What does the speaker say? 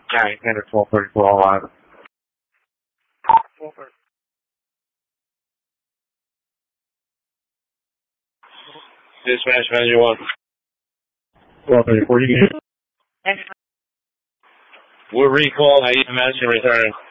Alright, standard 1234 all live. 1230. Dispatch manager 1. 1234, you can hear? We're recalled. I EMS can return.